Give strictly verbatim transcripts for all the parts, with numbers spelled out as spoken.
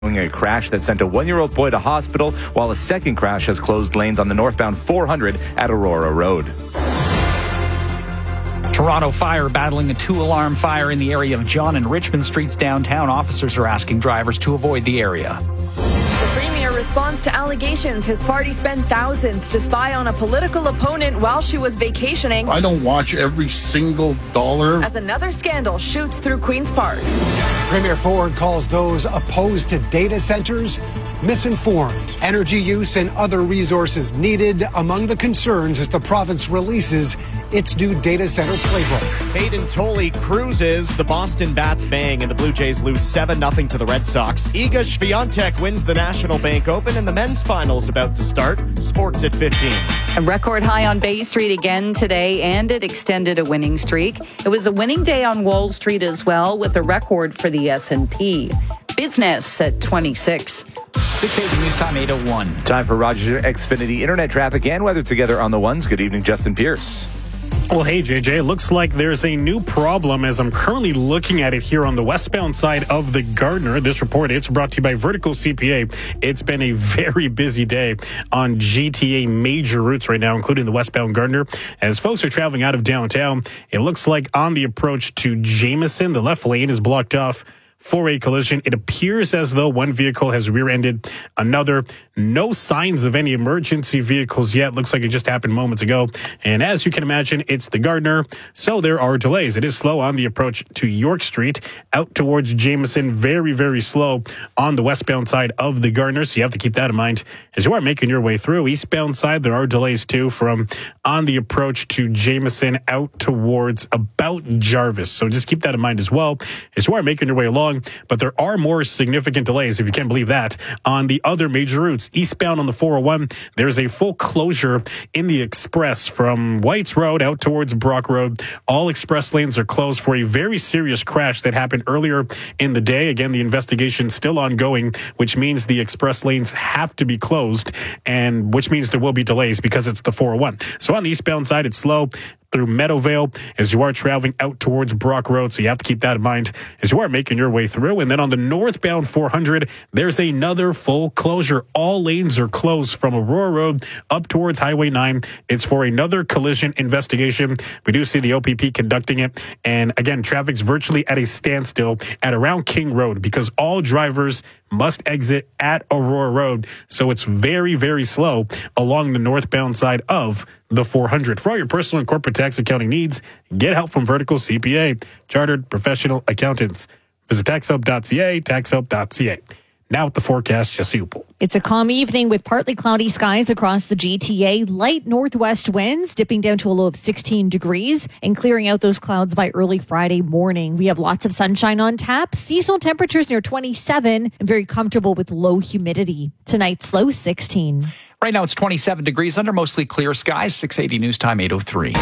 A crash that sent a one-year-old boy to hospital, while a second crash has closed lanes on the northbound four hundred at Aurora Road. Toronto Fire battling a two-alarm fire in the area of John and Richmond Streets downtown. Officers are asking drivers to avoid the area. The Premier responds to allegations his party spent thousands to spy on a political opponent while she was vacationing. I don't watch every single dollar. As another scandal shoots through Queen's Park. Premier Ford calls those opposed to data centers misinformed. Energy use and other resources needed among the concerns as the province releases its new data center playbook. Hayden Tolley cruises. The Boston Bats bang and the Blue Jays lose seven nothing to the Red Sox. Iga Swiatek wins the National Bank Open and the men's finals about to start. Sports at fifteen. A record high on Bay Street again today, and it extended a winning streak. It was a winning day on Wall Street as well, with a record for the S and P. Business at twenty-six. six eighty News Time, eight oh one. Time for Roger Xfinity internet traffic and weather together on the ones. Good evening, Justin Pierce. Well, hey, J J, it looks like there's a new problem as I'm currently looking at it here on the westbound side of the Gardiner. This report, it's brought to you by Vertical C P A. It's been a very busy day on G T A major routes right now, including the westbound Gardiner. As folks are traveling out of downtown, it looks like on the approach to Jameson, the left lane is blocked off for a collision. It appears as though one vehicle has rear-ended another. No signs of any emergency vehicles yet. Looks like it just happened moments ago. And as you can imagine, it's the Gardiner, so there are delays. It is slow on the approach to York Street, out towards Jameson. Very, very slow on the westbound side of the Gardiner, so you have to keep that in mind as you are making your way through. Eastbound side, there are delays too from on the approach to Jameson out towards about Jarvis. So just keep that in mind as well as you are making your way along. But there are more significant delays, if you can't believe that, on the other major routes. Eastbound on the four oh one, there's a full closure in the express from Whites Road out towards Brock Road. All express lanes are closed for a very serious crash that happened earlier in the day. Again, the investigation still ongoing, which means the express lanes have to be closed, and which means there will be delays because it's the four oh one. So on the eastbound side, it's slow through Meadowvale as you are traveling out towards Brock Road. So you have to keep that in mind as you are making your way through. And then on the northbound four hundred, there's another full closure. All lanes are closed from Aurora Road up towards Highway nine. It's for another collision investigation. We do see the O P P conducting it. And again, traffic's virtually at a standstill at around King Road because all drivers must exit at Aurora Road. So it's very, very slow along the northbound side of the four hundred. For all your personal and corporate tax accounting needs, get help from Vertical C P A, chartered professional accountants. Visit tax help dot c a, tax help dot c a. Now with the forecast, Jesse Upel. It's a calm evening with partly cloudy skies across the G T A. Light northwest winds dipping down to a low of sixteen degrees and clearing out those clouds by early Friday morning. We have lots of sunshine on tap. Seasonal temperatures near twenty-seven and very comfortable with low humidity. Tonight's low sixteen. Right now it's twenty-seven degrees under mostly clear skies. six eighty News Time, eight oh three.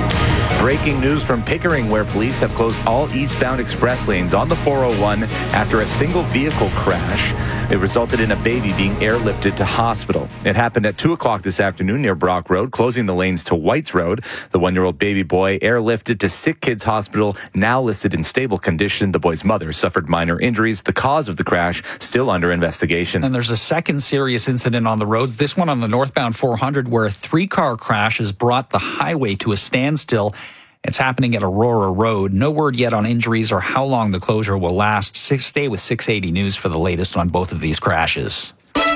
Breaking news from Pickering, where police have closed all eastbound express lanes on the four oh one after a single vehicle crash. It resulted in a baby being airlifted to hospital. It happened at two o'clock this afternoon near Brock Road, closing the lanes to Whites Road. The one-year-old baby boy airlifted to Sick Kids Hospital, now listed in stable condition. The boy's mother suffered minor injuries. The cause of the crash still under investigation. And there's a second serious incident on the roads, this one on the northbound four hundred, where a three-car crash has brought the highway to a standstill. It's happening at Aurora Road. No word yet on injuries or how long the closure will last. Stay with six eighty News for the latest on both of these crashes.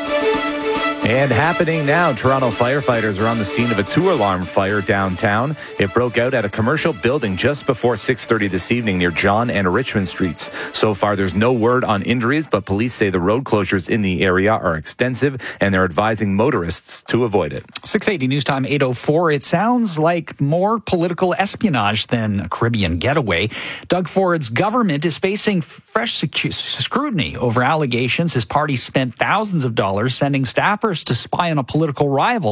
And happening now, Toronto firefighters are on the scene of a two-alarm fire downtown. It broke out at a commercial building just before six thirty this evening near John and Richmond Streets. So far, there's no word on injuries, but police say the road closures in the area are extensive, and they're advising motorists to avoid it. six eighty News Time, eight oh four. It sounds like more political espionage than a Caribbean getaway. Doug Ford's government is facing fresh secu- scrutiny over allegations his party spent thousands of dollars sending staffers to spy on a political rival.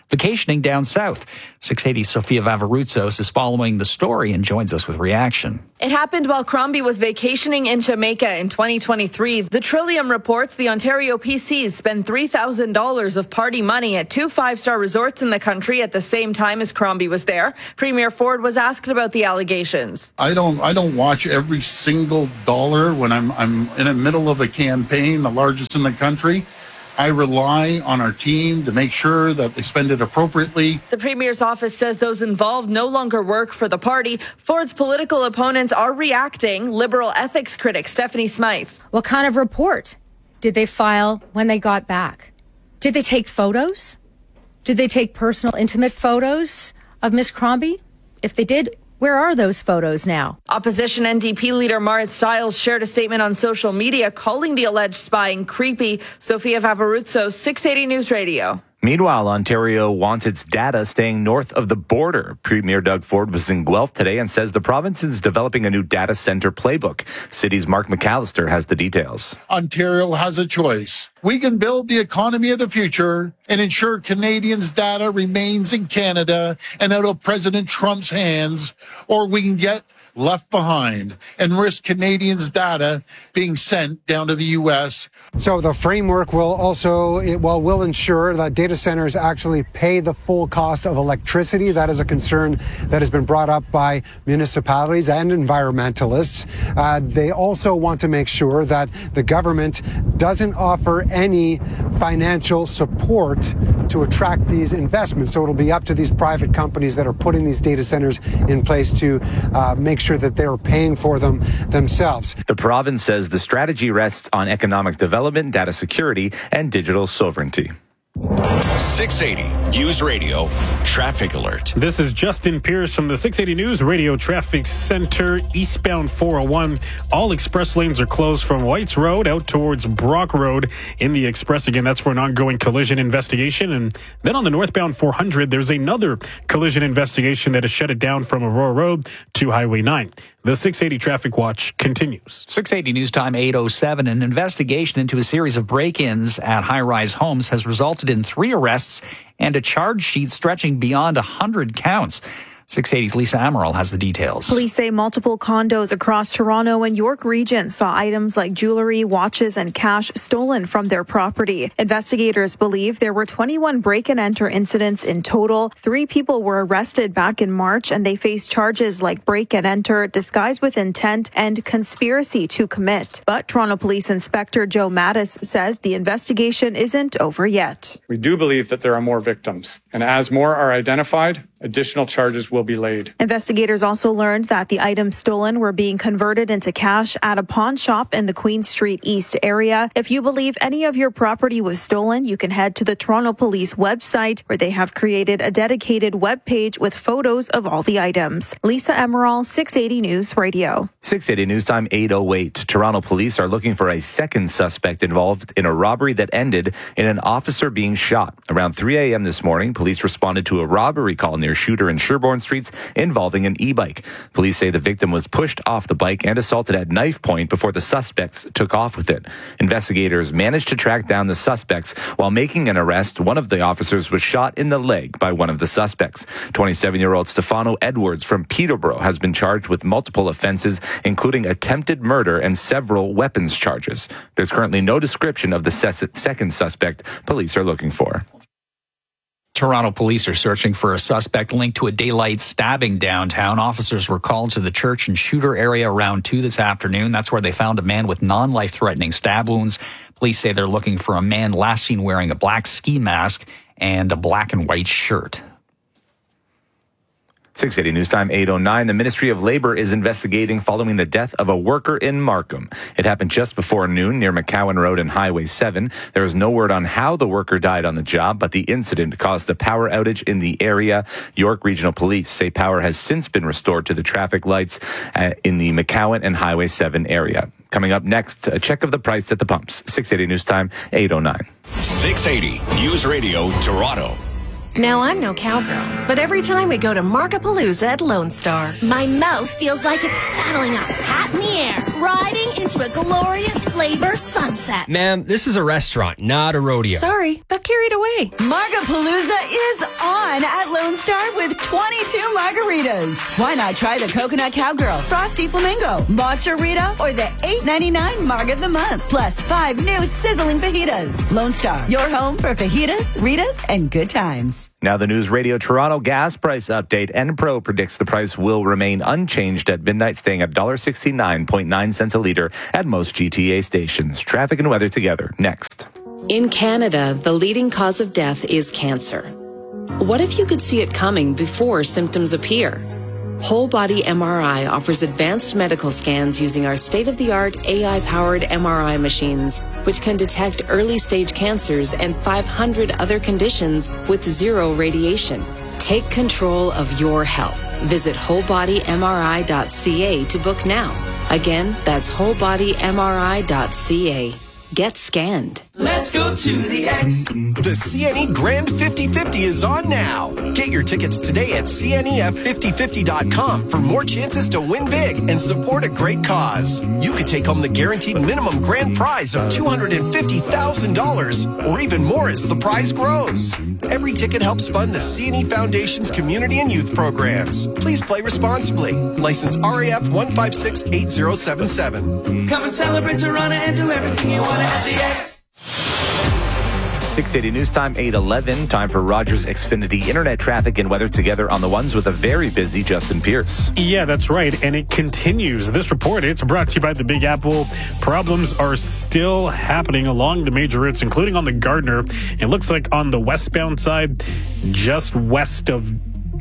vacationing down south. six eighty Sofia Vavarutsos is following the story and joins us with reaction. It happened while Crombie was vacationing in Jamaica in twenty twenty-three. The Trillium reports the Ontario P Cs spent three thousand dollars of party money at two five-star resorts in the country at the same time as Crombie was there. Premier Ford was asked about the allegations. I don't I don't watch every single dollar when I'm I'm in the middle of a campaign, the largest in the country. I rely on our team to make sure that they spend it appropriately. The Premier's office says those involved no longer work for the party. Ford's political opponents are reacting. Liberal ethics critic Stephanie Smythe. What kind of report did they file when they got back? Did they take photos? Did they take personal, intimate photos of Miss Crombie? If they did, where are those photos now? Opposition N D P leader Marit Stiles shared a statement on social media calling the alleged spying creepy. Sofia Vavarutsos, six eighty News Radio. Meanwhile, Ontario wants its data staying north of the border. Premier Doug Ford was in Guelph today and says the province is developing a new data center playbook. City's Mark McAllister has the details. Ontario has a choice. We can build the economy of the future and ensure Canadians' data remains in Canada and out of President Trump's hands, or we can get left behind and risk Canadians' data being sent down to the U S. So the framework will also, it well, will ensure that data centers actually pay the full cost of electricity. That is a concern that has been brought up by municipalities and environmentalists. Uh, they also want to make sure that the government doesn't offer any financial support to attract these investments. So it'll be up to these private companies that are putting these data centers in place to uh, make sure that they're paying for them themselves. The province says the strategy rests on economic development, data security, and digital sovereignty. six eighty News Radio Traffic Alert. This is Justin Pierce from the six eighty News Radio Traffic Center. Eastbound four oh one, all express lanes are closed from Whites Road out towards Brock Road in the express. Again, that's for an ongoing collision investigation. And then on the northbound four hundred, there's another collision investigation that has shut it down from Aurora Road to Highway nine. The six eighty Traffic Watch continues. six eighty News Time eight oh seven. An investigation into a series of break-ins at high-rise homes has resulted in three arrests and a charge sheet stretching beyond one hundred counts. six eighty's Lisa Amaral has the details. Police say multiple condos across Toronto and York region saw items like jewelry, watches, and cash stolen from their property. Investigators believe there were twenty-one break-and-enter incidents in total. Three people were arrested back in March, and they face charges like break-and-enter, disguise with intent, and conspiracy to commit. But Toronto Police Inspector Joe Mattis says the investigation isn't over yet. We do believe that there are more victims, and as more are identified, additional charges will be laid. Investigators also learned that the items stolen were being converted into cash at a pawn shop in the Queen Street East area. If you believe any of your property was stolen, you can head to the Toronto Police website, where they have created a dedicated web page with photos of all the items. Lisa Emerald, six eighty News Radio. six eighty News Time eight oh eight. Toronto police are looking for a second suspect involved in a robbery that ended in an officer being shot. Around three a.m. this morning, police responded to a robbery call near Shooter and Sherbourne Streets involving an e-bike. Police say the victim was pushed off the bike and assaulted at knife point before the suspects took off with it. Investigators managed to track down the suspects. While making an arrest, one of the officers was shot in the leg by one of the suspects. twenty-seven-year-old Stefano Edwards from Peterborough has been charged with multiple offenses, including attempted murder and several weapons charges. There's currently no description of the second suspect police are looking for. Toronto police are searching for a suspect linked to a daylight stabbing downtown. Officers were called to the Church and Shooter area around two this afternoon. That's where they found a man with non-life-threatening stab wounds. Police say they're looking for a man last seen wearing a black ski mask and a black and white shirt. six eighty News Time eight oh nine. The Ministry of Labour is investigating following the death of a worker in Markham. It happened just before noon near McCowan Road and Highway seven. There is no word on how the worker died on the job, but the incident caused a power outage in the area. York Regional Police say power has since been restored to the traffic lights in the McCowan and Highway seven area. Coming up next, a check of the price at the pumps. six eighty News Time eight oh nine. six eighty News Radio Toronto. Now, I'm no cowgirl, but every time we go to Markapalooza at Lone Star, my mouth feels like it's saddling up, hat in the air, riding into a glorious flavor sunset. Ma'am, this is a restaurant, not a rodeo. Sorry, got carried away. Markapalooza is on at Lone Star with twenty-two margaritas. Why not try the Coconut Cowgirl, Frosty Flamingo, Matcha Rita, or the eight ninety-nine Marg of the Month, plus five new sizzling fajitas. Lone Star, your home for fajitas, Ritas, and good times. Now the News Radio Toronto gas price update. Enpro predicts the price will remain unchanged at midnight, staying at one dollar sixty-nine point nine cents a litre at most G T A stations. Traffic and weather together next. In Canada, the leading cause of death is cancer. What if you could see it coming before symptoms appear? Whole Body M R I offers advanced medical scans using our state-of-the-art A I-powered M R I machines, which can detect early-stage cancers and five hundred other conditions with zero radiation. Take control of your health. Visit whole body M R I dot C A to book now. Again, that's whole body M R I dot C A. Get scanned. Let's go to the X. The C N E Grand fifty fifty is on now. Get your tickets today at C N E F fifty fifty dot com for more chances to win big and support a great cause. You could take home the guaranteed minimum grand prize of two hundred fifty thousand dollars or even more as the prize grows. Every ticket helps fund the C N E Foundation's community and youth programs. Please play responsibly. License R A F one five six eight zero seven seven. Come and celebrate Toronto and do everything you want at the X. six eighty News Time, eight eleven. Time for Rogers Xfinity Internet traffic and weather together on the ones with a very busy Justin Pierce. Yeah, that's right. And it continues. This report, it's brought to you by the Big Apple. Problems are still happening along the major routes, including on the Gardner. It looks like on the westbound side, just west of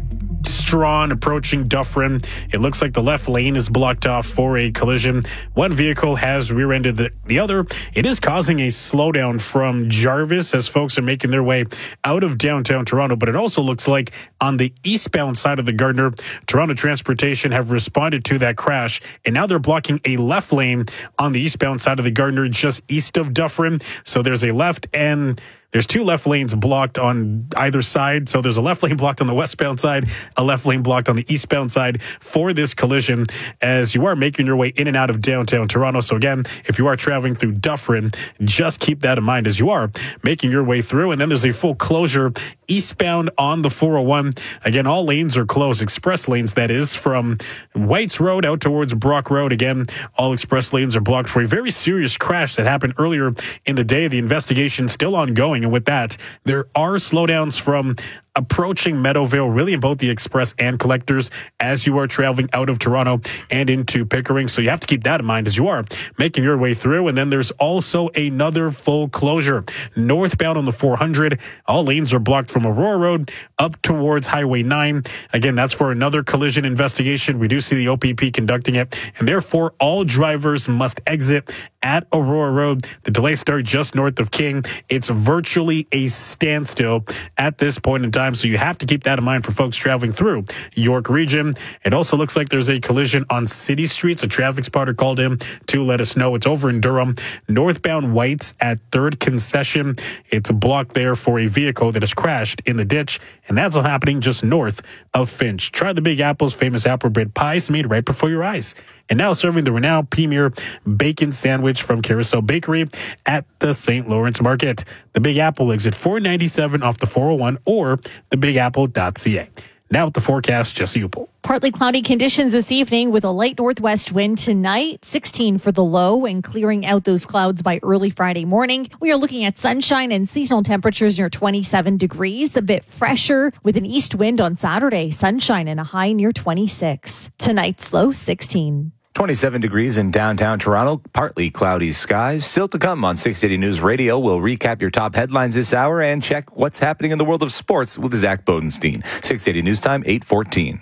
Strawn approaching Dufferin. It looks like the left lane is blocked off for a collision. One vehicle has rear-ended the, the other. It is causing a slowdown from Jarvis as folks are making their way out of downtown Toronto, but it also looks like on the eastbound side of the Gardner, Toronto Transportation have responded to that crash, and now they're blocking a left lane on the eastbound side of the Gardner just east of Dufferin. So there's a left and There's two left lanes blocked on either side. So there's a left lane blocked on the westbound side, a left lane blocked on the eastbound side for this collision as you are making your way in and out of downtown Toronto. So again, if you are traveling through Dufferin, just keep that in mind as you are making your way through. And then there's a full closure eastbound on the four oh one. Again, all lanes are closed, express lanes, that is, from Whites Road out towards Brock Road. Again, all express lanes are blocked for a very serious crash that happened earlier in the day. The investigation still ongoing. And with that, there are slowdowns from approaching Meadowvale, really in both the express and collectors as you are traveling out of Toronto and into Pickering. So you have to keep that in mind as you are making your way through. And then there's also another full closure northbound on the four hundred. All lanes are blocked from Aurora Road up towards Highway nine. Again, that's for another collision investigation. We do see the O P P conducting it, and therefore all drivers must exit at Aurora Road. The delay starts just north of King. It's virtually a standstill at this point in time. So you have to keep that in mind for folks traveling through York region. It also looks like there's a collision on City Streets. A traffic spotter called in to let us know. It's over in Durham. Northbound Whites at third Concession. It's blocked there for a vehicle that has crashed in the ditch. And that's all happening just north of Finch. Try the Big Apple's famous apple bread pies made right before your eyes. And now serving the renowned premier bacon sandwich from Carousel Bakery at the Saint Lawrence Market. The Big Apple exit four ninety-seven off the four oh one or the big apple dot c a. Now with the forecast, Jesse Upel. Partly cloudy conditions this evening with a light northwest wind tonight, sixteen for the low, and clearing out those clouds by early Friday morning. We are looking at sunshine and seasonal temperatures near twenty-seven degrees, a bit fresher with an east wind on Saturday, sunshine and a high near twenty-six. Tonight's low sixteen. twenty-seven degrees in downtown Toronto, partly cloudy skies. Still to come on six eighty News Radio. We'll recap your top headlines this hour and check what's happening in the world of sports with Zach Bodenstein. six eighty News Time, eight fourteen.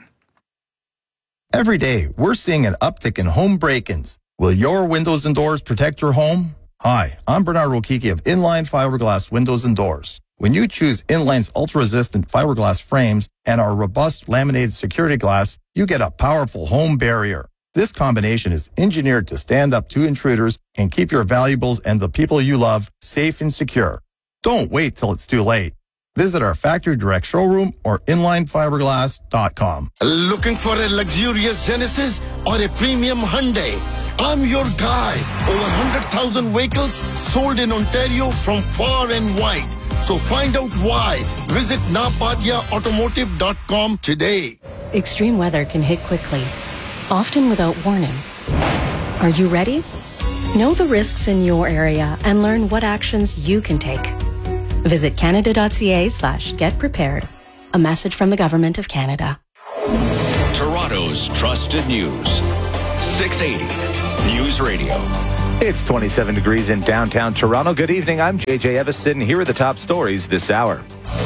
Every day, we're seeing an uptick in home break-ins. Will your windows and doors protect your home? Hi, I'm Bernard Rokiki of Inline Fiberglass Windows and Doors. When you choose Inline's ultra-resistant fiberglass frames and our robust laminated security glass, you get a powerful home barrier. This combination is engineered to stand up to intruders and keep your valuables and the people you love safe and secure. Don't wait till it's too late. Visit our Factory Direct showroom or inline fiberglass dot com. Looking for a luxurious Genesis or a premium Hyundai? I'm your guy. Over one hundred thousand vehicles sold in Ontario from far and wide. So find out why. Visit napadia automotive dot com today. Extreme weather can hit quickly, often without warning. Are you ready? Know the risks in your area and learn what actions you can take. Visit canada.ca slash get prepared. A message from the Government of Canada. Toronto's trusted news. six eighty News Radio. It's twenty-seven degrees in downtown Toronto. Good evening. I'm J J Evison. Here are the top stories this hour.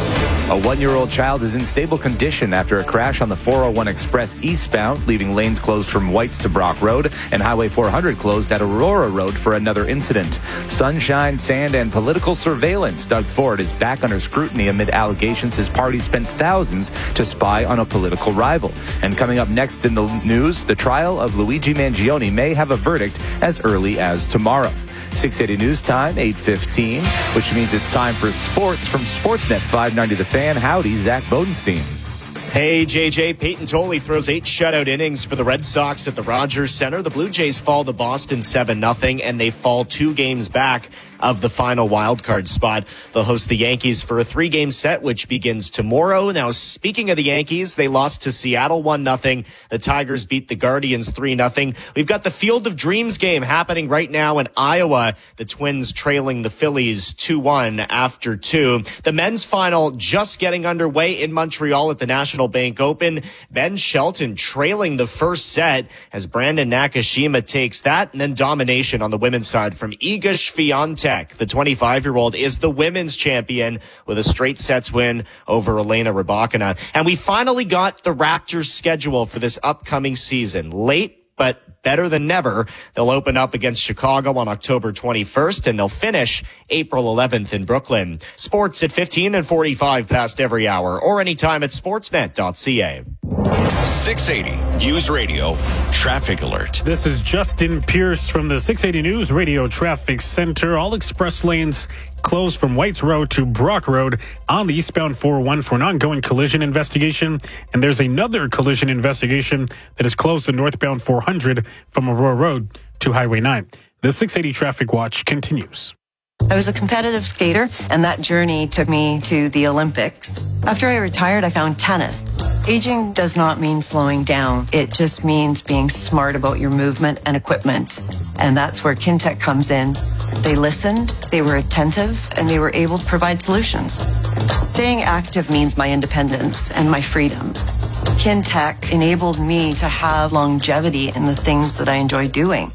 A one-year-old child is in stable condition after a crash on the four oh one Express eastbound, leaving lanes closed from Whites to Brock Road and Highway four hundred closed at Aurora Road for another incident. Sunshine, sand, and political surveillance. Doug Ford is back under scrutiny amid allegations his party spent thousands to spy on a political rival. And coming up next in the news, the trial of Luigi Mangione may have a verdict as early as tomorrow. six eighty News Time, eight fifteen, which means it's time for sports from Sportsnet five ninety The Fan. Howdy, Zach Bodenstein. Hey, J J. Peyton Tolley throws eight shutout innings for the Red Sox at the Rogers Center. The Blue Jays fall to Boston seven nothing, and they fall two games back of the final wildcard spot. They'll host the Yankees for a three-game set, which begins tomorrow. Now, speaking of the Yankees, they lost to Seattle one nothing. The Tigers beat the Guardians three nothing. We've got the Field of Dreams game happening right now in Iowa. The Twins trailing the Phillies two one after two. The men's final just getting underway in Montreal at the National Bank Open. Ben Shelton trailing the first set as Brandon Nakashima takes that, and then domination on the women's side from Iga Swiatek. The twenty-five-year-old is the women's champion with a straight sets win over Elena Rybakina. And we finally got the Raptors schedule for this upcoming season. Late, but better than never. They'll open up against Chicago on October twenty-first, and they'll finish April eleventh in Brooklyn. Sports at fifteen and forty-five past every hour, or anytime at sportsnet dot c a. six eighty News Radio Traffic Alert. This is Justin Pierce from the six eighty News Radio Traffic Center. All express lanes closed from Whites Road to Brock Road on the eastbound four oh one for an ongoing collision investigation. And there's another collision investigation that is closed the northbound four hundred from Aurora Road to Highway nine. The six eighty Traffic Watch continues. I was a competitive skater, and that journey took me to the Olympics. After I retired, I found tennis. Aging does not mean slowing down. It just means being smart about your movement and equipment. And that's where Kintec comes in. They listened, they were attentive, and they were able to provide solutions. Staying active means my independence and my freedom. Kintec enabled me to have longevity in the things that I enjoy doing.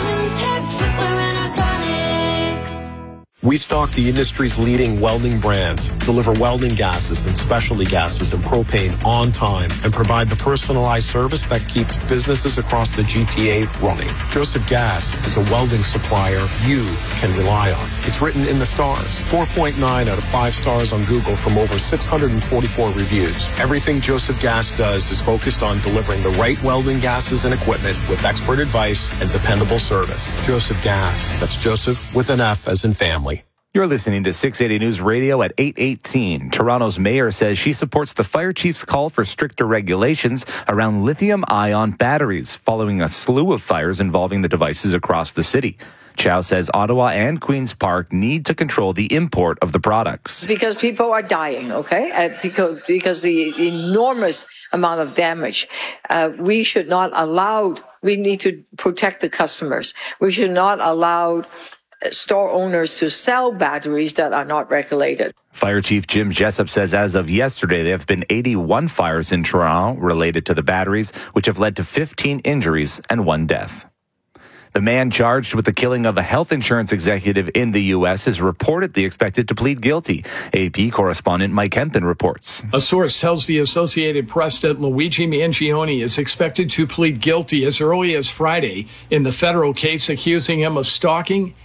We stock the industry's leading welding brands, deliver welding gases and specialty gases and propane on time, and provide the personalized service that keeps businesses across the G T A running. Joseph Gas is a welding supplier you can rely on. It's written in the stars. four point nine out of five stars on Google from over six hundred forty-four reviews. Everything Joseph Gas does is focused on delivering the right welding gases and equipment with expert advice and dependable service. Joseph Gas. That's Joseph with an F as in family. You're listening to six eighty News Radio at eight eighteen. Toronto's mayor says she supports the fire chief's call for stricter regulations around lithium-ion batteries following a slew of fires involving the devices across the city. Chow says Ottawa and Queen's Park need to control the import of the products. Because people are dying, okay? Uh, because because the enormous amount of damage. Uh, we should not allow, we need to protect the customers. We should not allow store owners to sell batteries that are not regulated. Fire Chief Jim Jessup says as of yesterday, there have been eighty-one fires in Toronto related to the batteries, which have led to fifteen injuries and one death. The man charged with the killing of a health insurance executive in the U S is reportedly expected to plead guilty. A P correspondent Mike Hempen reports. A source tells the Associated Press that Luigi Mangione is expected to plead guilty as early as Friday in the federal case accusing him of stalking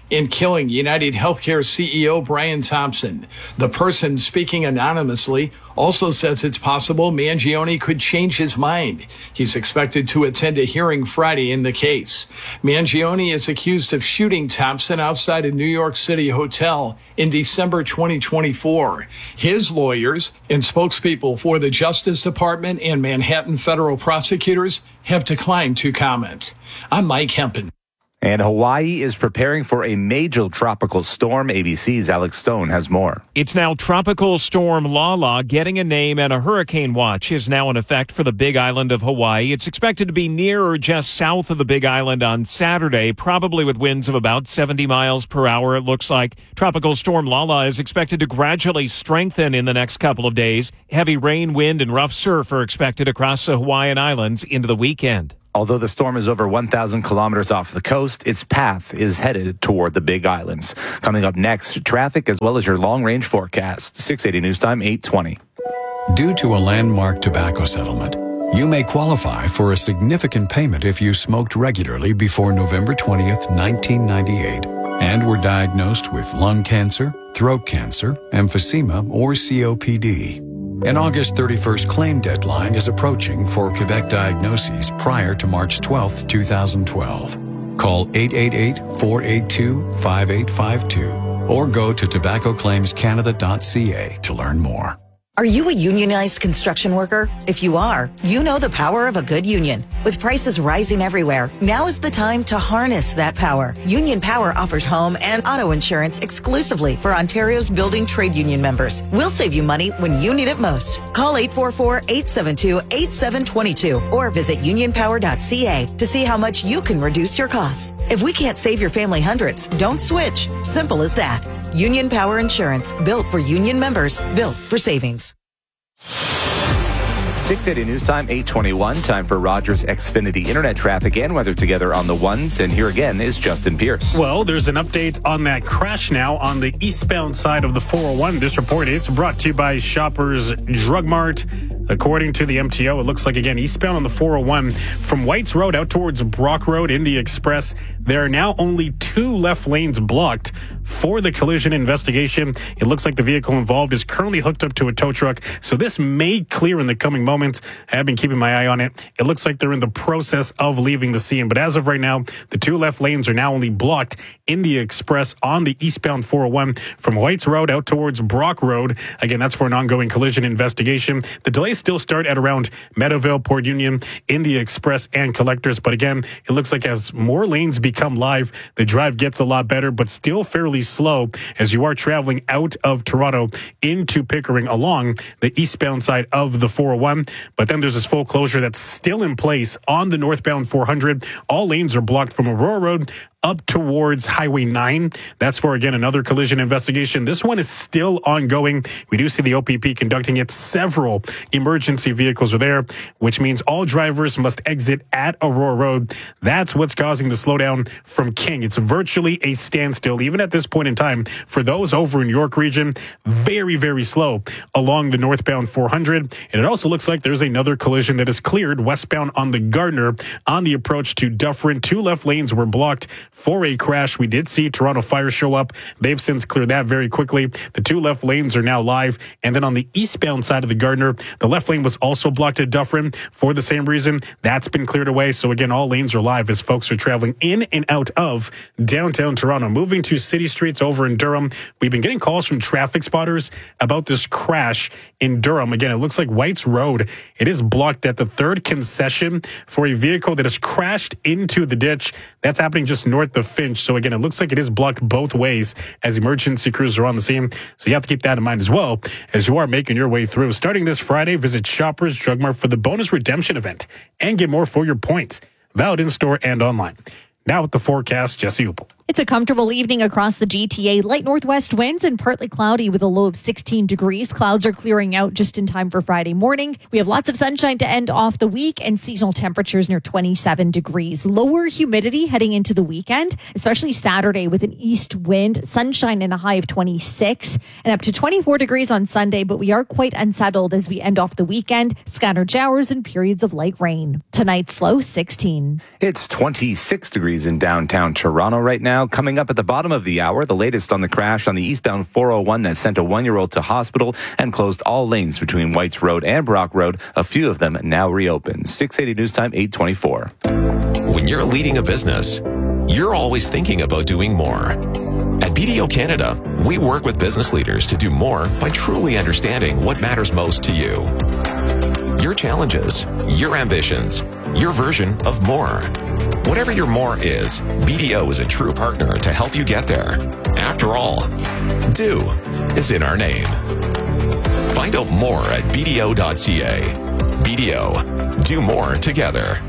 in killing United Healthcare C E O Brian Thompson. The person speaking anonymously also says it's possible Mangione could change his mind. He's expected to attend a hearing Friday in the case. Mangione is accused of shooting Thompson outside a New York City hotel in December twenty twenty-four. His lawyers and spokespeople for the Justice Department and Manhattan federal prosecutors have declined to comment. I'm Mike Hempen. And Hawaii is preparing for a major tropical storm. A B C's Alex Stone has more. It's now Tropical Storm Lala getting a name, and a hurricane watch is now in effect for the Big Island of Hawaii. It's expected to be near or just south of the Big Island on Saturday, probably with winds of about seventy miles per hour. It looks like Tropical Storm Lala is expected to gradually strengthen in the next couple of days. Heavy rain, wind, and rough surf are expected across the Hawaiian Islands into the weekend. Although the storm is over one thousand kilometers off the coast, its path is headed toward the Big Islands. Coming up next, traffic as well as your long-range forecast. six eighty News Time, eight twenty. Due to a landmark tobacco settlement, you may qualify for a significant payment if you smoked regularly before November twentieth, nineteen ninety-eight, and were diagnosed with lung cancer, throat cancer, emphysema, or C O P D. An August thirty-first claim deadline is approaching for Quebec diagnoses prior to March twelfth, twenty twelve. Call eight eight eight, four eight two, five eight five two or go to tobacco claims canada dot c a to learn more. Are you a unionized construction worker? If you are, you know the power of a good union. With prices rising everywhere, now is the time to harness that power. Union Power offers home and auto insurance exclusively for Ontario's building trade union members. We'll save you money when you need it most. Call eight four four, eight seven two, eight seven two two or visit union power dot c a to see how much you can reduce your costs. If we can't save your family hundreds, don't switch. Simple as that. Union Power Insurance, built for union members, built for savings. six eighty News Time, eight twenty-one. Time for Rogers Xfinity Internet traffic and weather together on the ones. And here again is Justin Pierce. Well, there's an update on that crash now on the eastbound side of the four oh one. This report, it's brought to you by Shoppers Drug Mart. According to the M T O, it looks like, again, eastbound on the four oh one from Whites Road out towards Brock Road in the Express. There are now only two left lanes blocked for the collision investigation. It looks like the vehicle involved is currently hooked up to a tow truck, so this may clear in the coming moments. I have been keeping my eye on it. It looks like they're in the process of leaving the scene, but as of right now, the two left lanes are now only blocked in the Express on the eastbound four oh one from Whites Road out towards Brock Road. Again, that's for an ongoing collision investigation. The delays still start at around Meadowvale, Port Union in the Express and Collectors, but again, it looks like as more lanes become live, the drive gets a lot better, but still fairly slow as you are traveling out of Toronto into Pickering along the eastbound side of the four oh one. But then there's this full closure that's still in place on the northbound four hundred. All lanes are blocked from Aurora Road up towards Highway nine. That's for, again, another collision investigation. This one is still ongoing. We do see the O P P conducting it. Several emergency vehicles are there, which means all drivers must exit at Aurora Road. That's what's causing the slowdown from King. It's virtually a standstill, even at this point in time. For those over in York Region, very, very slow along the northbound four hundred. And it also looks like there's another collision that is cleared westbound on the Gardner on the approach to Dufferin. Two left lanes were blocked for a crash. We did see Toronto Fire show up. They've since cleared that very quickly. The two left lanes are now live. And then on the eastbound side of the Gardner, the left lane was also blocked at Dufferin for the same reason. That's been cleared away. So again, all lanes are live as folks are traveling in and out of downtown Toronto. Moving to city streets over in Durham, we've been getting calls from traffic spotters about this crash in Durham. Again, it looks like Whites Road. It is blocked at the third concession for a vehicle that has crashed into the ditch. That's happening just north of Finch. So again, it looks like it is blocked both ways as emergency crews are on the scene. So you have to keep that in mind as well as you are making your way through. Starting this Friday, visit Shoppers Drug Mart for the bonus redemption event and get more for your points. Valid in-store and online. Now with the forecast, Jesse Upel. It's a comfortable evening across the G T A. Light northwest winds and partly cloudy with a low of sixteen degrees. Clouds are clearing out just in time for Friday morning. We have lots of sunshine to end off the week and seasonal temperatures near twenty-seven degrees. Lower humidity heading into the weekend, especially Saturday with an east wind, sunshine and a high of twenty-six and up to twenty-four degrees on Sunday. But we are quite unsettled as we end off the weekend. Scattered showers and periods of light rain. Tonight's low sixteen. It's twenty-six degrees in downtown Toronto right now. now. Coming up at the bottom of the hour, the latest on the crash on the eastbound four oh one that sent a one-year-old to hospital and closed all lanes between Whites Road and Brock Road. A few of them now reopened. six eighty News Time, eight twenty-four. When you're leading a business, you're always thinking about doing more. At B D O Canada, we work with business leaders to do more by truly understanding what matters most to you. Your challenges, your ambitions, your version of more. Whatever your more is, B D O is a true partner to help you get there. After all, do is in our name. Find out more at b d o dot c a. B D O, do more together.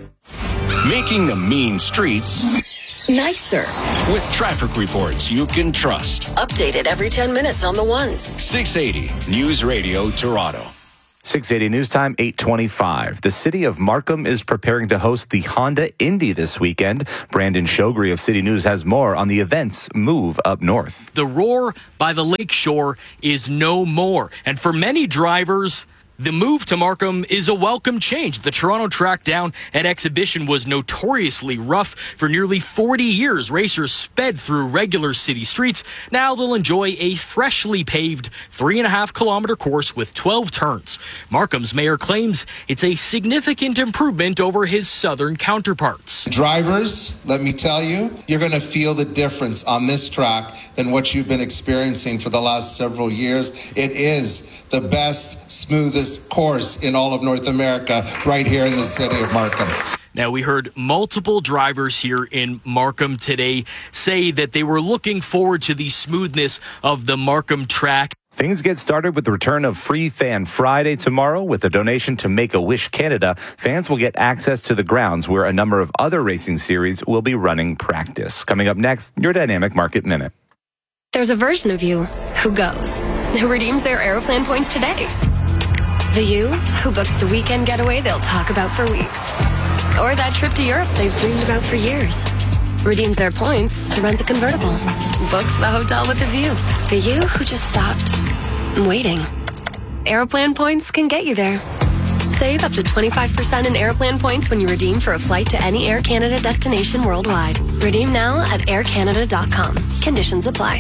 Making the mean streets nicer. With traffic reports you can trust. Updated every ten minutes on the ones. six eighty News Radio Toronto. six eighty News Time, eight twenty-five. The city of Markham is preparing to host the Honda Indy this weekend. Brandon Shogri of City News has more on the event's move up north. The roar by the lakeshore is no more. And for many drivers, the move to Markham is a welcome change. The Toronto track down at Exhibition was notoriously rough. For nearly forty years, racers sped through regular city streets. Now they'll enjoy a freshly paved three and a half kilometer course with twelve turns. Markham's mayor claims it's a significant improvement over his southern counterparts. Drivers, let me tell you, you're going to feel the difference on this track than what you've been experiencing for the last several years. It is the best, smoothest course in all of North America right here in the city of Markham. Now, we heard multiple drivers here in Markham today say that they were looking forward to the smoothness of the Markham track. Things get started with the return of Free Fan Friday tomorrow. With a donation to Make-A-Wish Canada, fans will get access to the grounds where a number of other racing series will be running practice. Coming up next, your Dynamic Market Minute. There's a version of you who goes, who redeems their Aeroplan points today. The you who books the weekend getaway they'll talk about for weeks. Or that trip to Europe they've dreamed about for years. Redeems their points to rent the convertible. Books the hotel with the view. The you who just stopped waiting. Aeroplan points can get you there. Save up to twenty-five percent in Aeroplan points when you redeem for a flight to any Air Canada destination worldwide. Redeem now at air canada dot com. Conditions apply.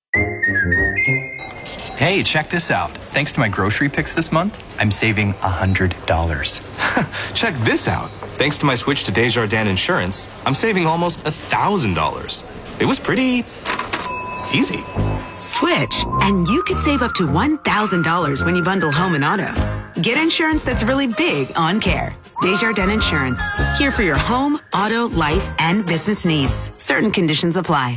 Hey, check this out. Thanks to my grocery picks this month, I'm saving one hundred dollars. Check this out. Thanks to my switch to Desjardins Insurance, I'm saving almost one thousand dollars. It was pretty easy. Switch, and you could save up to one thousand dollars when you bundle home and auto. Get insurance that's really big on care. Desjardins Insurance. Here for your home, auto, life, and business needs. Certain conditions apply.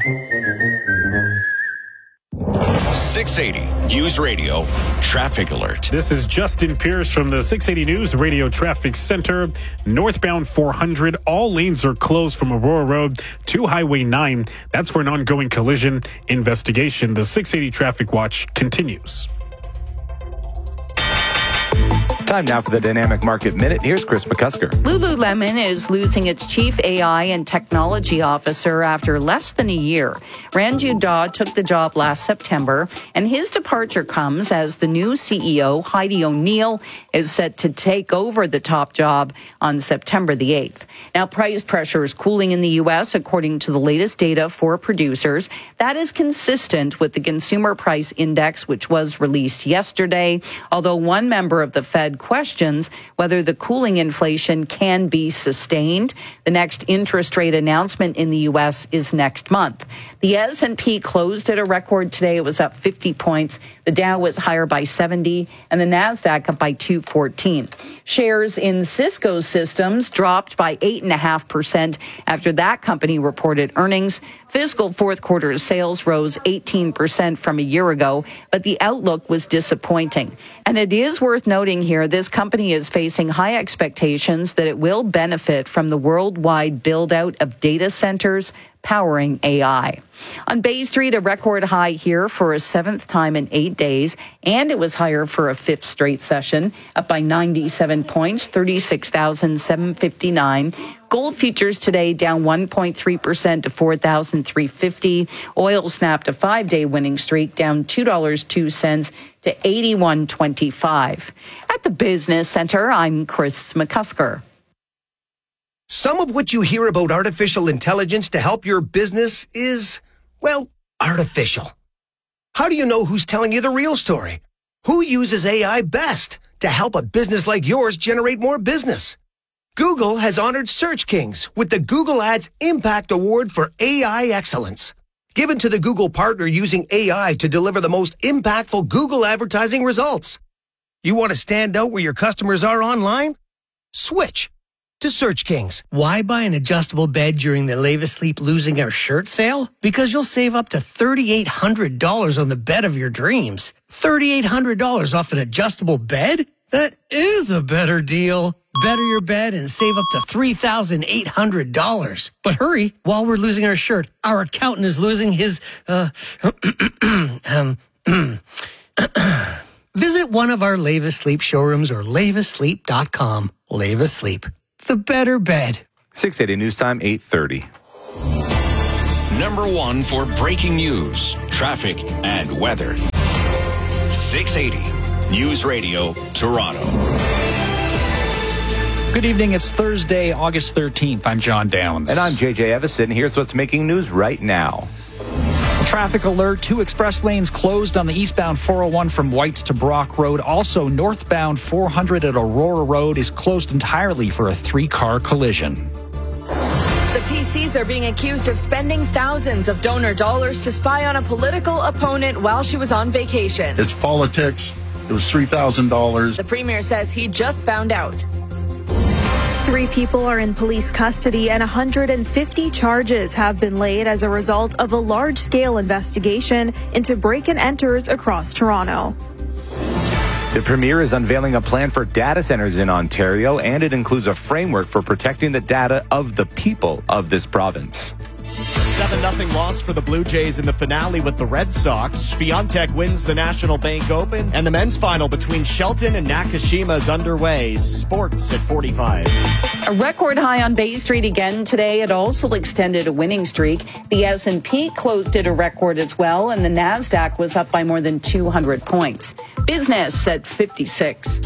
six eighty News Radio Traffic Alert. This is Justin Pierce from the six eighty News Radio Traffic Center. Northbound four hundred, all lanes are closed from Aurora Road to Highway nine. That's for an ongoing collision investigation. The six eighty Traffic Watch continues. Time now for the Dynamic Market Minute. Here's Chris McCusker. Lululemon is losing its chief A I and technology officer after less than a year. Ranju Daw took the job last September, and his departure comes as the new C E O, Heidi O'Neill, is set to take over the top job on September the eighth. Now, price pressure is cooling in the U S, according to the latest data for producers. That is consistent with the Consumer Price Index, which was released yesterday, although one member of the Fed questions whether the cooling inflation can be sustained. The next interest rate announcement in the U S is next month. The S and P closed at a record today. It was up fifty points. The Dow was higher by seventy, and the Nasdaq up by two fourteen. Shares in Cisco Systems dropped by eight point five percent after that company reported earnings. Fiscal fourth quarter sales rose eighteen percent from a year ago, but the outlook was disappointing. And it is worth noting here, this company is facing high expectations that it will benefit from the worldwide build-out of data centers powering A I. On Bay Street, a record high here for a seventh time in eight days, and it was higher for a fifth straight session, up by ninety-seven points, thirty-six thousand seven hundred fifty-nine. Gold futures today down one point three percent to four thousand three hundred fifty. Oil snapped a five-day winning streak, down two dollars and two cents to eighty-one twenty-five. At the Business Center, I'm Chris McCusker. Some of what you hear about artificial intelligence to help your business is, well, artificial. How do you know who's telling you the real story? Who uses A I best to help a business like yours generate more business? Google has honored Search Kings with the Google Ads Impact Award for A I Excellence, given to the Google partner using A I to deliver the most impactful Google advertising results. You want to stand out where your customers are online? Switch to Search Kings. Why buy an adjustable bed during the Lave Asleep Losing Our Shirt sale? Because you'll save up to three thousand eight hundred dollars on the bed of your dreams. three thousand eight hundred dollars off an adjustable bed? That is a better deal. Better your bed and save up to three thousand eight hundred dollars. But hurry, while we're losing our shirt, our accountant is losing his, uh, um, visit one of our Lave Asleep showrooms or lave asleep dot com. Lave Asleep, the better bed. six eighty News Time, eight thirty. Number one for breaking news, traffic, and weather. six eighty News Radio, Toronto. Good evening. It's Thursday, August thirteenth. I'm John Downs. And I'm J J Evison. Here's what's making news right now. Traffic alert. Two express lanes closed on the eastbound four oh one from Whites to Brock Road. Also, northbound four hundred at Aurora Road is closed entirely for a three-car collision. The P Cs are being accused of spending thousands of donor dollars to spy on a political opponent while she was on vacation. It's politics. It was three thousand dollars. The premier says he just found out. Three people are in police custody and one hundred fifty charges have been laid as a result of a large-scale investigation into break-and-enters across Toronto. The Premier is unveiling a plan for data centers in Ontario, and it includes a framework for protecting the data of the people of this province. seven nothing loss for the Blue Jays in the finale with the Red Sox. Sviontek wins the National Bank Open, and the men's final between Shelton and Nakashima is underway. Sports at forty-five. A record high on Bay Street again today. It also extended a winning streak. The S and P closed at a record as well, and the NASDAQ was up by more than two hundred points. Business at fifty-six.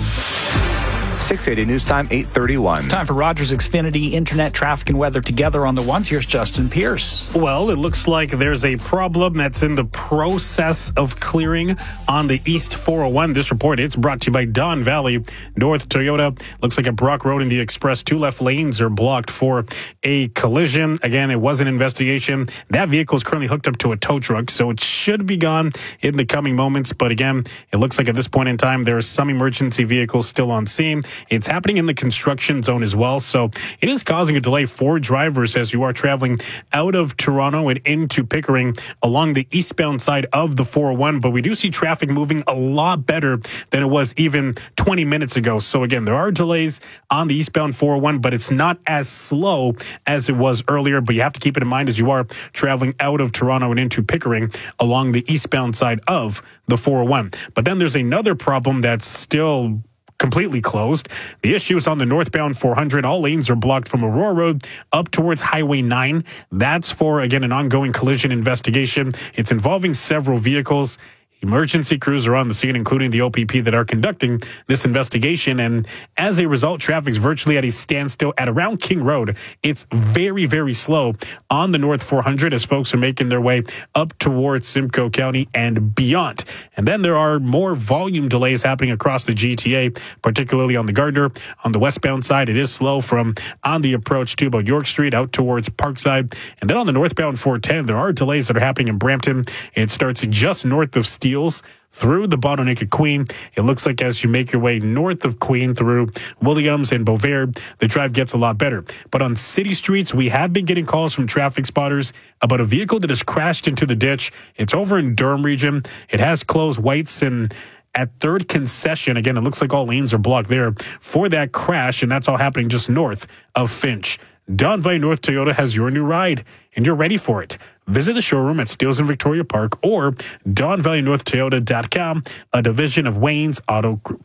six eighty News Time, eight thirty-one. Time for Rogers Xfinity Internet traffic and weather together on the ones. Here's Justin Pierce. Well, it looks like there's a problem that's in the process of clearing on the East four oh one. This report, it's brought to you by Don Valley North Toyota. Looks like at Brock Road and the Express, two left lanes are blocked for a collision. Again, it was an investigation. That vehicle is currently hooked up to a tow truck, so it should be gone in the coming moments. But again, it looks like at this point in time, there are some emergency vehicles still on scene. It's happening in the construction zone as well, so it is causing a delay for drivers as you are traveling out of Toronto and into Pickering along the eastbound side of the four oh one, but we do see traffic moving a lot better than it was even twenty minutes ago. So again, there are delays on the eastbound four oh one, but it's not as slow as it was earlier, but you have to keep it in mind as you are traveling out of Toronto and into Pickering along the eastbound side of the four oh one. But then there's another problem that's still completely closed. The issue is on the northbound four hundred. All lanes are blocked from Aurora Road up towards Highway nine. That's for, again, an ongoing collision investigation. It's involving several vehicles. Emergency crews are on the scene, including the O P P, that are conducting this investigation. And as a result, traffic's virtually at a standstill at around King Road. It's very, very slow on the North four hundred as folks are making their way up towards Simcoe County and beyond. And then there are more volume delays happening across the G T A, particularly on the Gardner. On the westbound side, it is slow from on the approach to about York Street out towards Parkside. And then on the northbound four ten, there are delays that are happening in Brampton. It starts just north of Steele through the bottleneck at Queen. It looks like as you make your way north of Queen through Williams and Beauvais, the drive gets a lot better. But on city streets, we have been getting calls from traffic spotters about a vehicle that has crashed into the ditch. It's over in Durham region. It has closed Whites and at Third Concession. Again, it looks like all lanes are blocked there for that crash, and that's all happening just north of Finch. Don Valley North Toyota has your new ride, and you're ready for it. Visit the showroom at Steeles and Victoria Park or don valley north toyota dot com, a division of Wayne's Auto Group.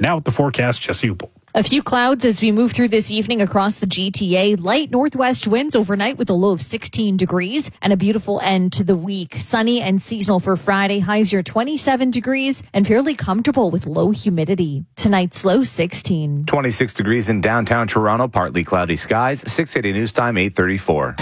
Now with the forecast, Jesse Upel. A few clouds as we move through this evening across the G T A. Light northwest winds overnight with a low of sixteen degrees and a beautiful end to the week. Sunny and seasonal for Friday. Highs near twenty-seven degrees and fairly comfortable with low humidity. Tonight's low sixteen. twenty-six degrees in downtown Toronto. Partly cloudy skies. six eighty News Time, eight thirty-four.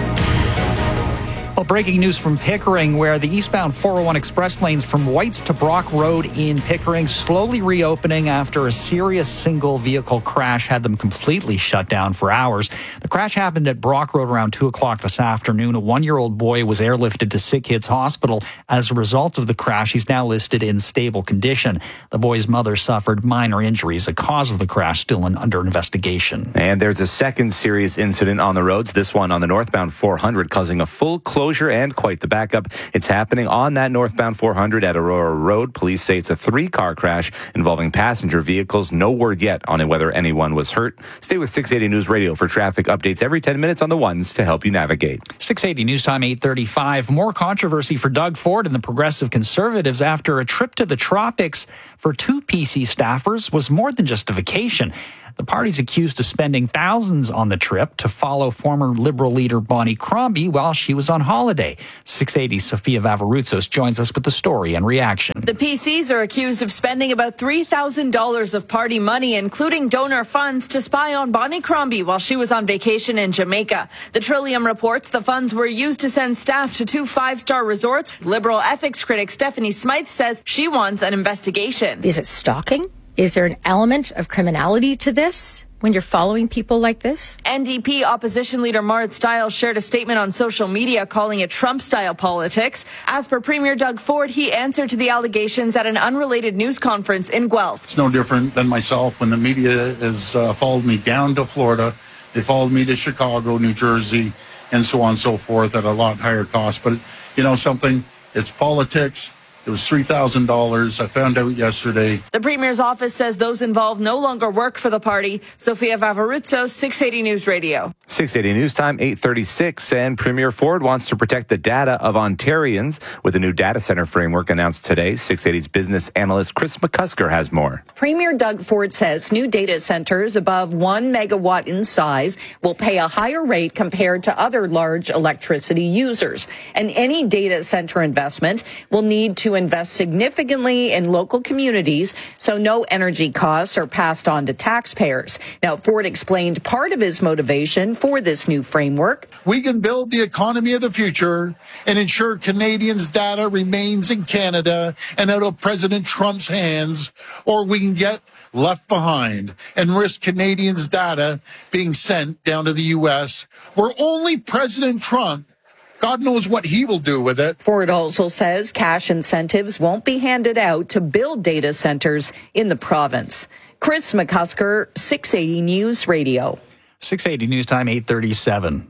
Well, breaking news from Pickering, where the eastbound four oh one express lanes from Whites to Brock Road in Pickering slowly reopening after a serious single vehicle crash had them completely shut down for hours. The crash happened at Brock Road around two o'clock this afternoon. A one-year-old boy was airlifted to Sick Kids Hospital. As a result of the crash, he's now listed in stable condition. The boy's mother suffered minor injuries. The cause of the crash still under investigation. And there's a second serious incident on the roads, this one on the northbound four hundred, causing a full closure and quite the backup. It's happening on that northbound four hundred at Aurora Road. Police say it's a three-car crash involving passenger vehicles. No word yet on whether anyone was hurt. Stay with six eighty News Radio for traffic updates every ten minutes on the ones to help you navigate. six eighty News Time, eight thirty-five. More controversy for Doug Ford and the Progressive Conservatives after a trip to the tropics for two P C staffers was more than just a vacation. The party's accused of spending thousands on the trip to follow former Liberal leader Bonnie Crombie while she was on holiday. six eighty Sophia Vavarutsos joins us with the story and reaction. The P Cs are accused of spending about three thousand dollars of party money, including donor funds, to spy on Bonnie Crombie while she was on vacation in Jamaica. The Trillium reports the funds were used to send staff to two five-star resorts. Liberal ethics critic Stephanie Smythe says she wants an investigation. Is it stalking? Is there an element of criminality to this when you're following people like this? N D P opposition leader Marit Stiles shared a statement on social media calling it Trump-style politics. As for Premier Doug Ford, he answered to the allegations at an unrelated news conference in Guelph. It's no different than myself when the media has uh, followed me down to Florida. They followed me to Chicago, New Jersey, and so on and so forth at a lot higher cost. But, you know something? It's politics. It was three thousand dollars. I found out yesterday. The Premier's office says those involved no longer work for the party. Sophia Vavarutsos, six eighty News Radio. six eighty News Time, eight thirty-six. And Premier Ford wants to protect the data of Ontarians with a new data center framework announced today. six eighty's business analyst Chris McCusker has more. Premier Doug Ford says new data centers above one megawatt in size will pay a higher rate compared to other large electricity users. And any data center investment will need to invest significantly in local communities, so no energy costs are passed on to taxpayers. Now, Ford explained part of his motivation for this new framework. We can build the economy of the future and ensure Canadians' data remains in Canada and out of President Trump's hands, or we can get left behind and risk Canadians' data being sent down to the U S, where only President Trump, God knows what he will do with it. Ford also says cash incentives won't be handed out to build data centers in the province. Chris McCusker, six eighty News Radio. six eighty News Time, eight thirty-seven.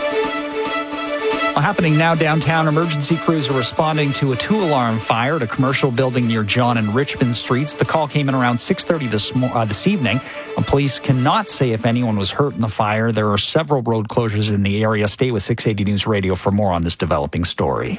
Well, happening now downtown, emergency crews are responding to a two-alarm fire at a commercial building near John and Richmond Streets. The call came in around six thirty this, uh, this evening. Police cannot say if anyone was hurt in the fire. There are several road closures in the area. Stay with six eighty News Radio for more on this developing story.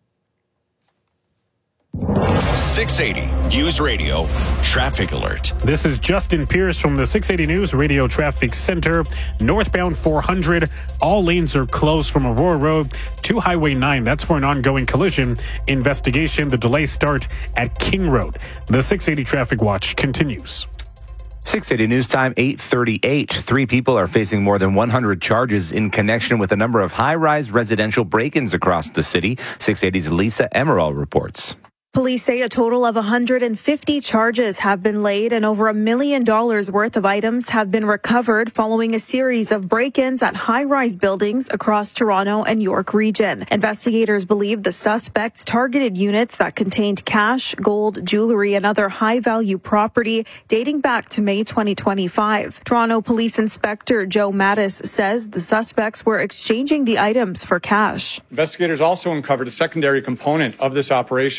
six eighty News Radio Traffic Alert. This is Justin Pierce from the six eighty News Radio Traffic Center. Northbound four hundred, all lanes are closed from Aurora Road to Highway nine. That's for an ongoing collision investigation. The delays start at King Road. The six eighty Traffic Watch continues. six eighty News Time, eight thirty-eight. Three people are facing more than one hundred charges in connection with a number of high-rise residential break-ins across the city. six eighty's Lisa Emerald reports. Police say a total of one hundred fifty charges have been laid and over a million dollars worth of items have been recovered following a series of break-ins at high-rise buildings across Toronto and York region. Investigators believe the suspects targeted units that contained cash, gold, jewelry, and other high-value property dating back to May twenty twenty-five. Toronto Police Inspector Joe Mattis says the suspects were exchanging the items for cash. Investigators also uncovered a secondary component of this operation involving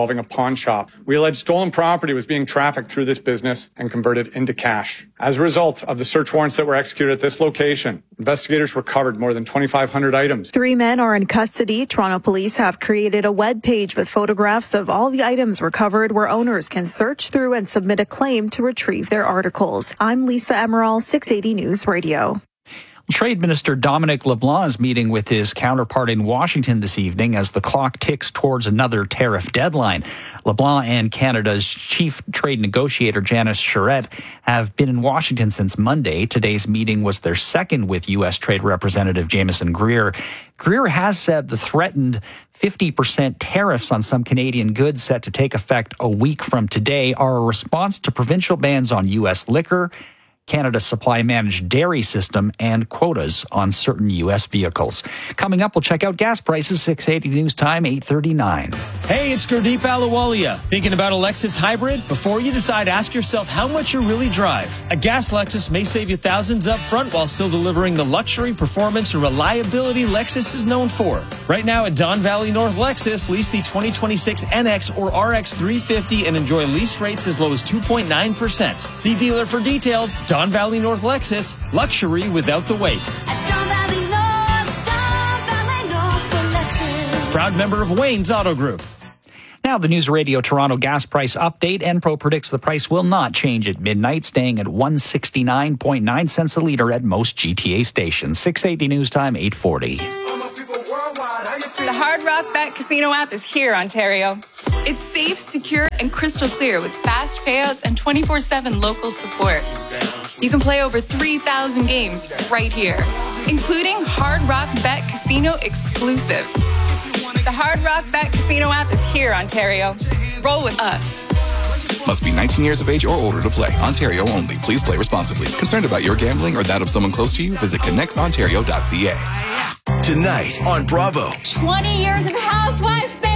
involving a pawn shop. We allege stolen property was being trafficked through this business and converted into cash. As a result of the search warrants that were executed at this location, investigators recovered more than twenty-five hundred items. Three men are in custody. Toronto police have created a web page with photographs of all the items recovered where owners can search through and submit a claim to retrieve their articles. I'm Lisa Emerald, six eighty News Radio. Trade Minister Dominic LeBlanc is meeting with his counterpart in Washington this evening as the clock ticks towards another tariff deadline. LeBlanc and Canada's chief trade negotiator, Janice Charette, have been in Washington since Monday. Today's meeting was their second with U S Trade Representative Jameson Greer. Greer has said the threatened fifty percent tariffs on some Canadian goods set to take effect a week from today are a response to provincial bans on U S liquor, Canada's supply-managed dairy system, and quotas on certain U S vehicles. Coming up, we'll check out gas prices, six eighty News Time, eight thirty-nine. Hey, it's Gurdeep Ahluwalia. Thinking about a Lexus hybrid? Before you decide, ask yourself how much you really drive. A gas Lexus may save you thousands up front while still delivering the luxury, performance, and reliability Lexus is known for. Right now at Don Valley North Lexus, lease the twenty twenty-six N X or R X three fifty and enjoy lease rates as low as two point nine percent. See dealer for details. Don Valley North Lexus, luxury without the wait. Proud member of Wayne's Auto Group. Now the News Radio Toronto gas price update. Enpro predicts the price will not change at midnight, staying at one sixty-nine point nine cents a litre at most G T A stations. six eighty News Time, eight forty. The Hard Rock Bet Casino app is here, Ontario. It's safe, secure, and crystal clear with fast payouts and twenty-four seven local support. You can play over three thousand games right here, including Hard Rock Bet Casino exclusives. The Hard Rock Bet Casino app is here, Ontario. Roll with us. Must be nineteen years of age or older to play. Ontario only. Please play responsibly. Concerned about your gambling or that of someone close to you? Visit connects ontario dot c a. Tonight on Bravo. twenty years of Housewives, baby!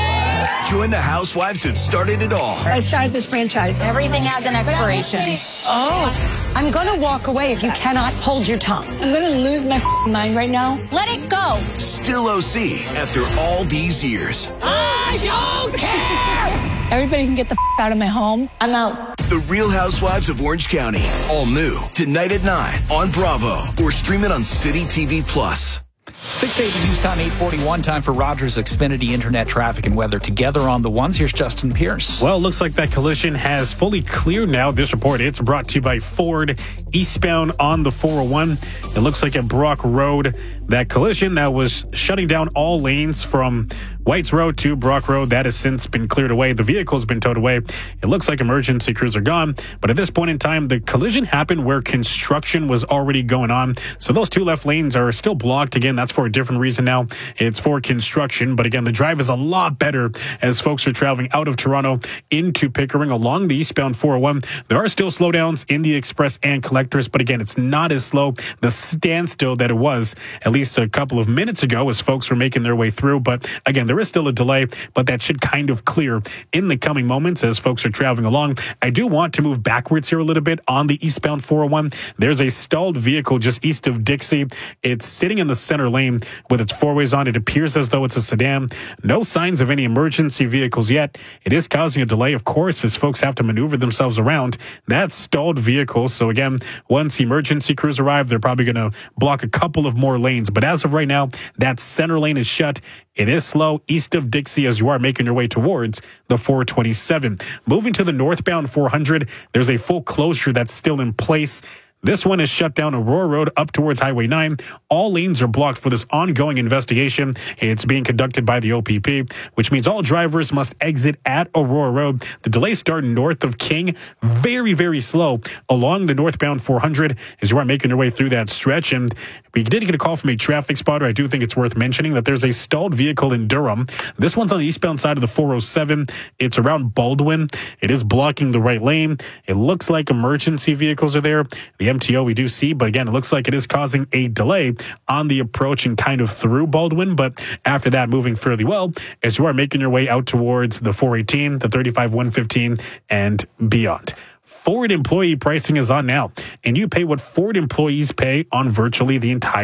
Join the housewives that started it all. I started this franchise. Everything has an expiration. Oh, I'm going to walk away if you cannot hold your tongue. I'm going to lose my mind right now. Let it go. Still O C after all these years. I don't care! Everybody can get the out of my home. I'm out. The Real Housewives of Orange County. All new. Tonight at nine on Bravo. Or stream it on City T V Plus. six eighty News Time, eight forty-one. Time for Rogers Xfinity Internet traffic and weather together on the ones. Here's Justin Pierce. Well, it looks like that collision has fully cleared now. This report, it's brought to you by Ford, eastbound on the four oh one. It looks like at Brock Road, that collision that was shutting down all lanes from Whites Road to Brock Road, that has since been cleared away. The vehicle's been towed away. It looks like emergency crews are gone. But at this point in time, the collision happened where construction was already going on. So those two left lanes are still blocked. Again, that's for a different reason now. It's for construction. But again, the drive is a lot better as folks are traveling out of Toronto into Pickering along the eastbound four oh one. There are still slowdowns in the express and collectors. But again, it's not as slow, the standstill that it was at least a couple of minutes ago as folks were making their way through. But again, there is still a delay, but that should kind of clear in the coming moments as folks are traveling along. I do want to move backwards here a little bit on the eastbound four oh one. There's a stalled vehicle just east of Dixie. It's sitting in the center lane with its four ways on. It appears as though it's a sedan. No signs of any emergency vehicles yet. It is causing a delay, of course, as folks have to maneuver themselves around that stalled vehicle. So again, once emergency crews arrive, they're probably going to block a couple of more lanes. But as of right now, that center lane is shut. It is slow east of Dixie as you are making your way towards the four twenty-seven. Moving to the northbound four hundred, there's a full closure that's still in place. This one is shut down Aurora Road up towards Highway nine. All lanes are blocked for this ongoing investigation. It's being conducted by the O P P, which means all drivers must exit at Aurora Road. The delays start north of King, very, very slow along the northbound four hundred as you are making your way through that stretch. And we did get a call from a traffic spotter. I do think it's worth mentioning that there's a stalled vehicle in Durham. This one's on the eastbound side of the four oh seven. It's around Baldwin. It is blocking the right lane. It looks like emergency vehicles are there. The M T O we do see, but again, it looks like it is causing a delay on the approach and kind of through Baldwin. But after that, moving fairly well as you are making your way out towards the four eighteen, the thirty-five one fifteen, and beyond. Ford employee pricing is on now, and you pay what Ford employees pay on virtually the entire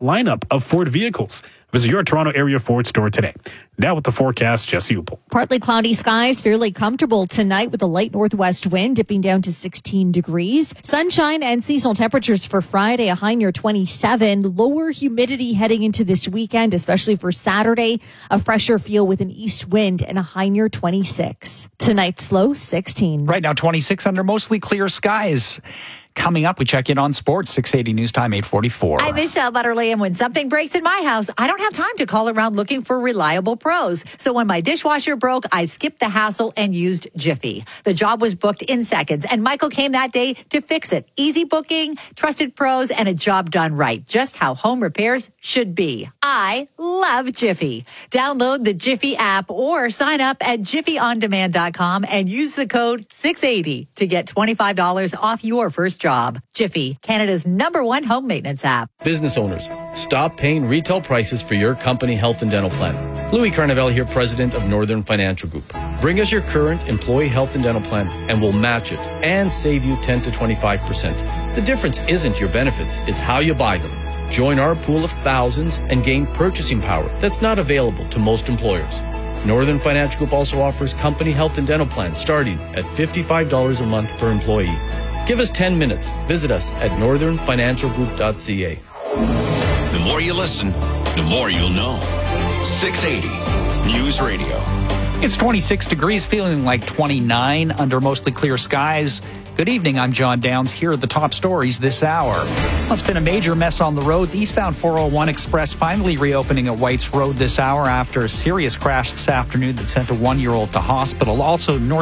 lineup of Ford vehicles. Visit your Toronto area Ford store today. Now with the forecast, Jesse Upel. Partly cloudy skies, fairly comfortable tonight with a light northwest wind dipping down to sixteen degrees. Sunshine and seasonal temperatures for Friday, a high near twenty-seven. Lower humidity heading into this weekend, especially for Saturday. A fresher feel with an east wind and a high near twenty-six. Tonight's low, sixteen. Right now, twenty-six under mostly clear skies. Coming up, we check in on sports, six eighty News Time, eight forty-four. I'm Michelle Butterly, and when something breaks in my house, I don't have time to call around looking for reliable pros. So when my dishwasher broke, I skipped the hassle and used Jiffy. The job was booked in seconds, and Michael came that day to fix it. Easy booking, trusted pros, and a job done right. Just how home repairs should be. I love Jiffy. Download the Jiffy app or sign up at jiffy on demand dot com and use the code six eighty to get twenty-five dollars off your first job. Jiffy, Canada's number one home maintenance app. Business owners, stop paying retail prices for your company health and dental plan. Louis Carnevale here, president of Northern Financial Group. Bring us your current employee health and dental plan and we'll match it and save you ten to twenty-five percent. The difference isn't your benefits, it's how you buy them. Join our pool of thousands and gain purchasing power that's not available to most employers. Northern Financial Group also offers company health and dental plans starting at fifty-five dollars a month per employee. Give us ten minutes. Visit us at northern financial group dot c a. The more you listen, the more you'll know. six eighty News Radio. It's twenty-six degrees, feeling like twenty-nine under mostly clear skies. Good evening, I'm John Downs. Here are the top stories this hour. Well, it's been a major mess on the roads. Eastbound four oh one Express finally reopening at White's Road this hour after a serious crash this afternoon that sent a one-year-old to hospital. Also, north